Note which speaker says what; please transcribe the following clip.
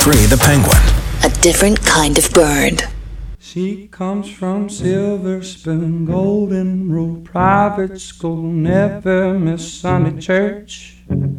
Speaker 1: Free the Penguin.
Speaker 2: A different kind of bird.
Speaker 3: She comes from Silver Spoon, Golden Rule Private School, never miss Sunday church.